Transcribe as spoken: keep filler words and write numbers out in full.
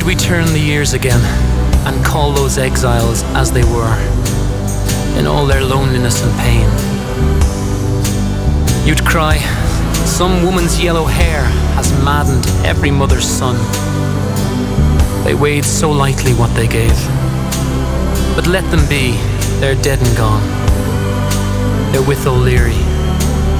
we turn the years again and call those exiles as they were, in all their loneliness and pain? You'd cry, some woman's yellow hair has maddened every mother's son. They weighed so lightly what they gave. But let them be, they're dead and gone. They're with O'Leary